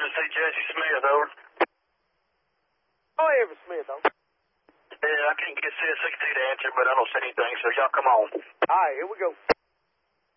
to see Jesse Smith, over. Oh, Everett Smith, over. Yeah, I can't get CS62 to answer, but I don't see anything, so y'all come on. All right, here we go.